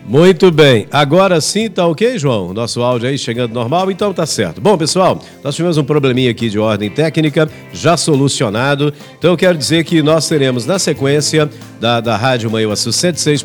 Muito bem, agora sim tá ok, João? Nosso áudio aí chegando normal, então tá certo. Bom, pessoal, nós tivemos um probleminha aqui de ordem técnica, já solucionado. Então eu quero dizer que nós teremos na sequência da Rádio Manhuaçu 106.